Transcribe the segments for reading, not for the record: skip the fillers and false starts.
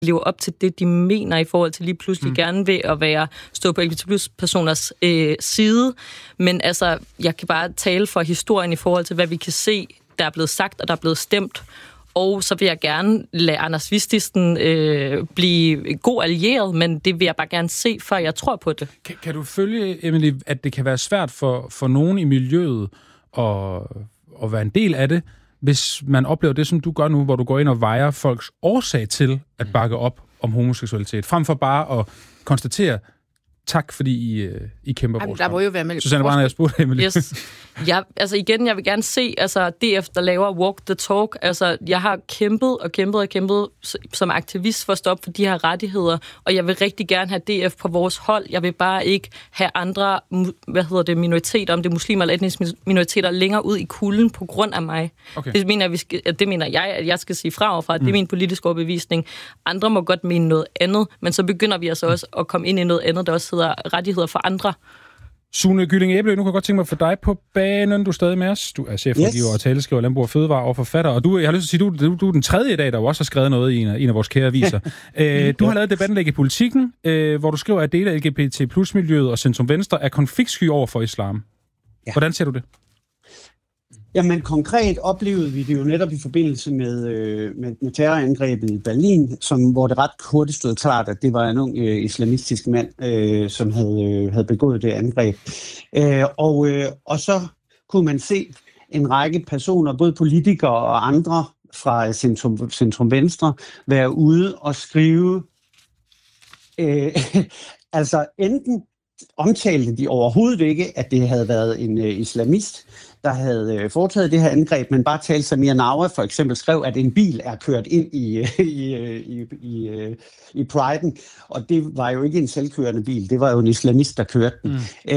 lever op til det, de mener i forhold til lige pludselig gerne vil at stå på LGBT+-personers side. Men altså, jeg kan bare tale for historien i forhold til, hvad vi kan se, der er blevet sagt, og der er blevet stemt. Og så vil jeg gerne lade Anders Vistisen blive god allieret, men det vil jeg bare gerne se, før jeg tror på det. Kan du følge, Emily, at det kan være svært for nogen i miljøet at være en del af det, hvis man oplever det, som du gør nu, hvor du går ind og vejer folks årsag til at bakke op om homoseksualitet, frem for bare at konstatere, tak fordi I kæmper vores der må jo være mellem. Susanne Brandner, jeg spurgte Emily. Yes. Jeg vil gerne se DF, der laver walk the talk. Altså, jeg har kæmpet som aktivist for at stoppe for de her rettigheder, og jeg vil rigtig gerne have DF på vores hold. Jeg vil bare ikke have andre, minoriteter, om det er muslimer eller etniske minoriteter, længere ud i kulden på grund af mig. Okay. Det mener jeg, at jeg skal sige fra. Det er min politiske overbevisning. Andre må godt mene noget andet, men så begynder vi altså også at komme ind i noget andet, der også hedder rettigheder for andre. Sune Gylling Æble, nu kan jeg godt tænke mig at få dig på banen. Du er stadig med os. Du er chefrådgiver og taleskriver Landbrug og Fødevare og forfatter. Og jeg har lyst til at sige, du er den tredje i dag, der jo også har skrevet noget i en af vores kære aviser. Du har lavet debatindlæg i Politikken, hvor du skriver, at dele af LGBT+-miljøet og Centrum Venstre er konfliktsky over for islam. Ja. Hvordan ser du det? Jamen konkret oplevede vi det jo netop i forbindelse med terrorangrebet i Berlin, hvor det ret hurtigt stod klart, at det var en ung islamistisk mand, som havde begået det angreb. Og så kunne man se en række personer, både politikere og andre fra Centrum Venstre, være ude og skrive, altså enten omtalte de overhovedet ikke, at det havde været en islamist, der havde foretaget det her angreb, men bare talte Samir Nawa for eksempel skrev, at en bil er kørt ind i Priden, og det var jo ikke en selvkørende bil, det var jo en islamist, der kørte den.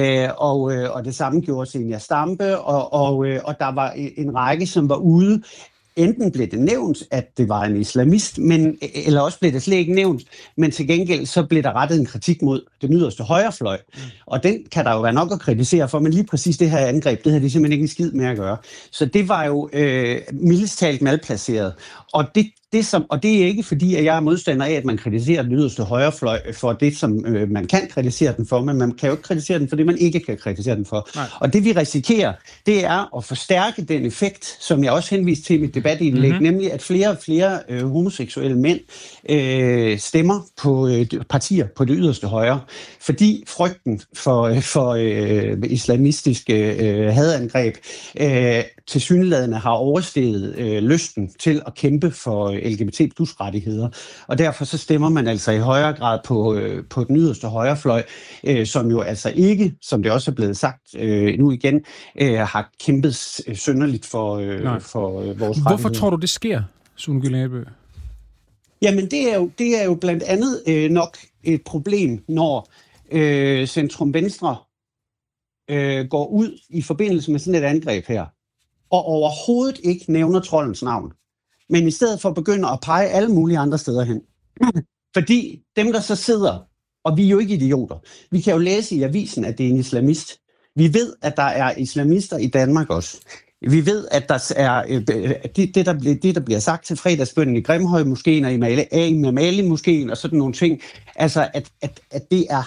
Og det samme gjorde Zenia Stampe, og der var en række, som var ude. Enten blev det nævnt, at det var en islamist, eller også blev det slet ikke nævnt, men til gengæld så blev der rettet en kritik mod den yderste højrefløj. Og den kan der jo være nok at kritisere for, men lige præcis det her angreb, det havde de simpelthen ikke en skid med at gøre. Så det var jo mildest talt malplaceret. Og det er ikke fordi, at jeg er modstander af, at man kritiserer den yderste højrefløj for det, som man kan kritisere den for, men man kan jo ikke kritisere den for det, man ikke kan kritisere den for. Nej. Og det vi risikerer, det er at forstærke den effekt, som jeg også henviste til i mit debatindlæg, nemlig at flere og flere homoseksuelle mænd stemmer på partier på det yderste højre, fordi frygten for islamistiske hadangreb tilsyneladende har oversteget lysten til at kæmpe for LGBT+-rettigheder. Og derfor så stemmer man altså i højere grad på den yderste højrefløj, som jo altså ikke, som det også er blevet sagt nu igen, har kæmpet synderligt for vores rettigheder. Hvorfor tror du, det sker, Sune Gylling Æble? Jamen, det er jo blandt andet nok et problem, når Centrum Venstre går ud i forbindelse med sådan et angreb her, og overhovedet ikke nævner troldens navn, men i stedet for begynder at pege alle mulige andre steder hen. Fordi dem, der så sidder, og vi er jo ikke idioter, vi kan jo læse i avisen, at det er en islamist. Vi ved, at der er islamister i Danmark også. Vi ved, at der er det, der bliver sagt til fredagsbønnen i Grimhøjmoskeen og i Imam Ali-moskeen og sådan nogle ting, altså at det er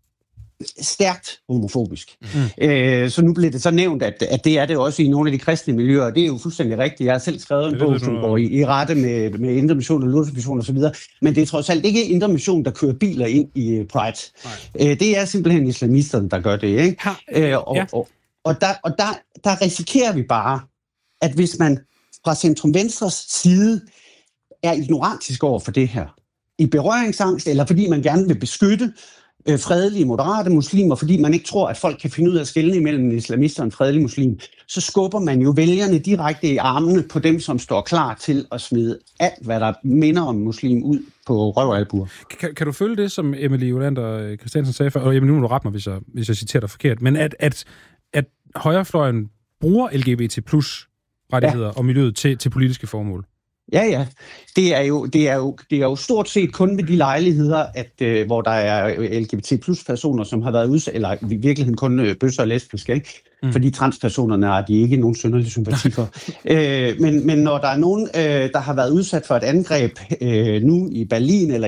stærkt homofobisk. Så nu blev det så nævnt, at det er det også i nogle af de kristne miljøer, og det er jo fuldstændig rigtigt. Jeg har selv skrevet en bog, som går i rette med Indre Mission og Luther Mission og så videre, men det er trods alt ikke Indre Mission, der kører biler ind i Pride. Det er simpelthen islamisterne, der gør det, ikke? Og der risikerer vi bare, at hvis man fra Centrum Venstres side er ignorantisk over for det her, i berøringsangst, eller fordi man gerne vil beskytte fredelige, moderate muslimer, fordi man ikke tror, at folk kan finde ud af at skelne imellem en islamist og en fredelig muslim, så skubber man jo vælgerne direkte i armene på dem, som står klar til at smide alt, hvad der minder om muslim, ud på røv og albuer. Kan du følge det, som Emily Jolander Christiansen sagde før, og Emily, nu må du rette mig, hvis jeg citerer dig forkert, men at højrefløjen bruger LGBT+-rettigheder og miljøet til politiske formål? Ja. Det er jo stort set kun ved de lejligheder, hvor der er LGBT+-personer, som har været udsat, eller i virkeligheden kun bøsser og lesbiske, ikke? fordi transpersonerne har de ikke nogen synderlig sympati for. Men når der er nogen, der har været udsat for et angreb nu i Berlin eller